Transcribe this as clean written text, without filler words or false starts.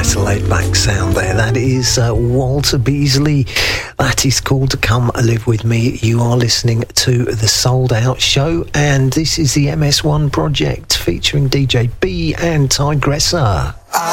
laid-back sound there. That is Walter Beasley. That is called Come Live With Me. You are listening to The Souled Out Show, and this is the MS1 project featuring DJ B and Tigressa.